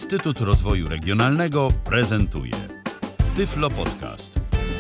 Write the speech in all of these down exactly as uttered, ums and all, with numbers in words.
Instytut Rozwoju Regionalnego prezentuje Tyflo Podcast.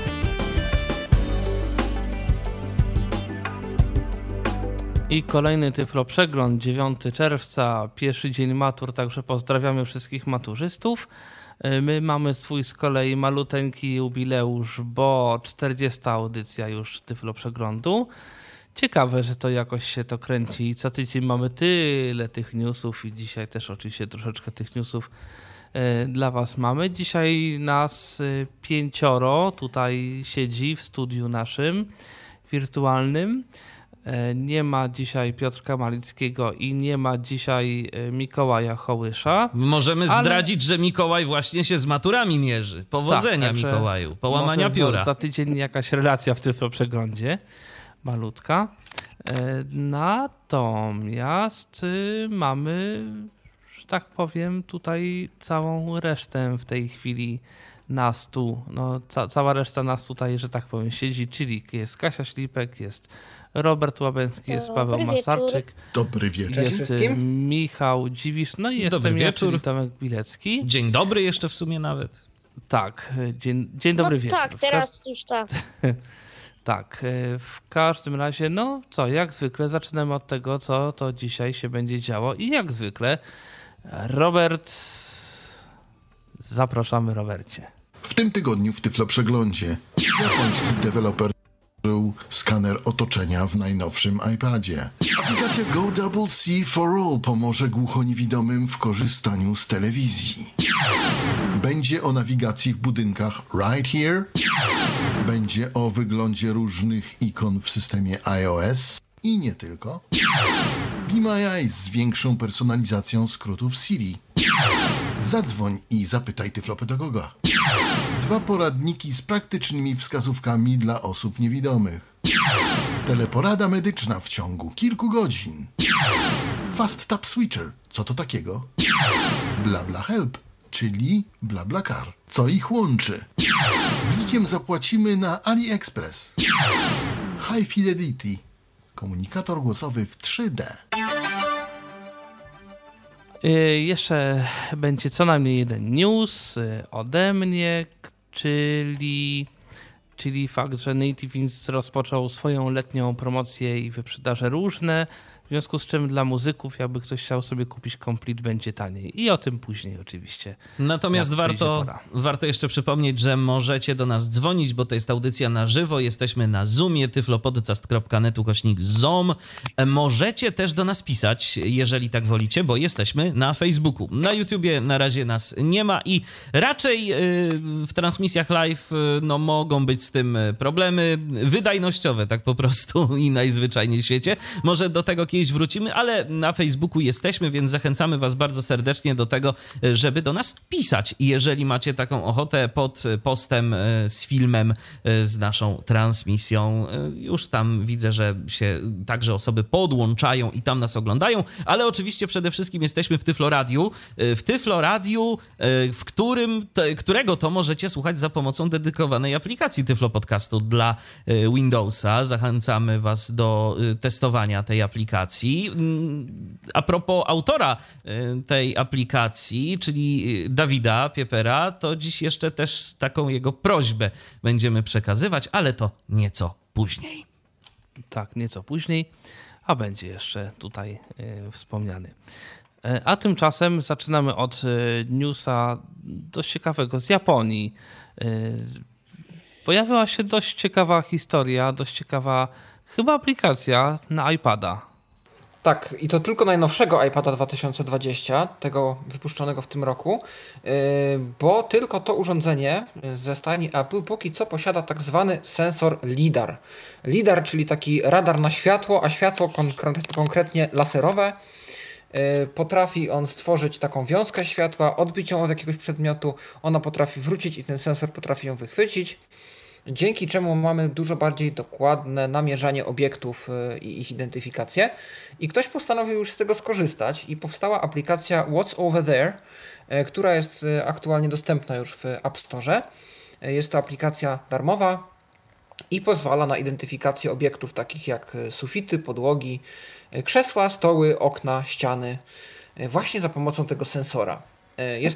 I kolejny Tyflo Przegląd, dziewiątego czerwca, pierwszy dzień matur, także pozdrawiamy wszystkich maturzystów. My mamy swój z kolei maluteńki jubileusz, bo czterdziesta audycja już Tyflo Przeglądu. Ciekawe, że to jakoś się to kręci i co tydzień mamy tyle tych newsów i dzisiaj też oczywiście troszeczkę tych newsów dla was mamy. Dzisiaj nas pięcioro tutaj siedzi w studiu naszym wirtualnym. Nie ma dzisiaj Piotrka Malickiego i nie ma dzisiaj Mikołaja Hołysza. Możemy ale... zdradzić, że Mikołaj właśnie się z maturami mierzy. Powodzenia, tak, Mikołaju, połamania pióra. Za tydzień jakaś relacja w Tyflo Przeglądzie, malutka. Natomiast mamy, że tak powiem, tutaj całą resztę w tej chwili nas tu, no ca- cała reszta nas tutaj, że tak powiem, siedzi, czyli jest Kasia Ślipek, jest Robert Łabęcki, jest Paweł Masarczyk. Dobry wieczór. Jest wszystkim. Michał Dziwisz, no i jestem dobry ja, wieczór. czyli Tomek Bilecki. Dzień dobry jeszcze w sumie nawet. Tak, dzień, dzień dobry no wieczór. Tak, teraz już tak. Tak, w każdym razie, no co, jak zwykle zaczynamy od tego, co to dzisiaj się będzie działo i jak zwykle Robert, zapraszamy Robercie. W tym tygodniu w Tyflo Przeglądzie japoński deweloper użył skaner otoczenia w najnowszym iPadzie. Aplikacja Go Double C for All pomoże głuchoniewidomym w korzystaniu z telewizji. Będzie o nawigacji w budynkach Right Here. Będzie o wyglądzie różnych ikon w systemie iOS i nie tylko. Be My Eyes z większą personalizacją skrótów Siri. Zadzwoń i zapytaj tyflopedagoga. Dwa poradniki z praktycznymi wskazówkami dla osób niewidomych. Teleporada medyczna w ciągu kilku godzin. Fast Tap Switcher. Co to takiego? BlaBla Help, czyli BlaBlaCar. Co ich łączy? Blikiem zapłacimy na AliExpress. High Fidelity. Komunikator głosowy w trzy D. Yy, jeszcze będzie co najmniej jeden news yy, ode mnie, czyli, czyli fakt, że NativeIns rozpoczął swoją letnią promocję i wyprzedaże różne, w związku z czym dla muzyków, jakby ktoś chciał sobie kupić komplet, będzie taniej. I o tym później oczywiście. Natomiast warto, warto jeszcze przypomnieć, że możecie do nas dzwonić, bo to jest audycja na żywo. Jesteśmy na Zoomie, tyflopodcast kropka net ukośnik zoom. Możecie też do nas pisać, jeżeli tak wolicie, bo jesteśmy na Facebooku. Na YouTubie na razie nas nie ma i raczej w transmisjach live no, mogą być z tym problemy wydajnościowe, tak po prostu i najzwyczajniej w świecie. Może do tego kiedyś wrócimy, ale na Facebooku jesteśmy, więc zachęcamy was bardzo serdecznie do tego, żeby do nas pisać. I jeżeli macie taką ochotę pod postem z filmem, z naszą transmisją, już tam widzę, że się także osoby podłączają i tam nas oglądają, ale oczywiście przede wszystkim jesteśmy w Tyflo Radiu, w Tyflo Radiu, w którym, którego to możecie słuchać za pomocą dedykowanej aplikacji Tyflo Podcastu dla Windowsa. Zachęcamy was do testowania tej aplikacji. A propos autora tej aplikacji, czyli Dawida Piepera, to dziś jeszcze też taką jego prośbę będziemy przekazywać, ale to nieco później. Tak, nieco później, a będzie jeszcze tutaj y, wspomniany. A tymczasem zaczynamy od y, newsa dość ciekawego z Japonii. Y, pojawiła się dość ciekawa historia, dość ciekawa chyba aplikacja na iPada. Tak, i to tylko najnowszego iPada dwa tysiące dwudziestego, tego wypuszczonego w tym roku, bo tylko to urządzenie ze stajni Apple póki co posiada tak zwany sensor LiDAR. LiDAR, czyli taki radar na światło, a światło konkre- konkretnie laserowe. Potrafi on stworzyć taką wiązkę światła, odbić ją od jakiegoś przedmiotu, ona potrafi wrócić i ten sensor potrafi ją wychwycić. Dzięki czemu mamy dużo bardziej dokładne namierzanie obiektów i ich identyfikację. I ktoś postanowił już z tego skorzystać i powstała aplikacja What's Over There, która jest aktualnie dostępna już w App Store. Jest to aplikacja darmowa i pozwala na identyfikację obiektów takich jak sufity, podłogi, krzesła, stoły, okna, ściany właśnie za pomocą tego sensora. Jest